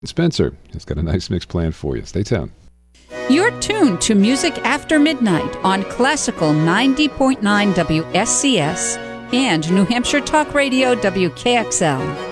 Spencer has got a nice mix planned for you. Stay tuned. You're tuned to Music After Midnight on Classical 90.9 WSCS and New Hampshire Talk Radio WKXL.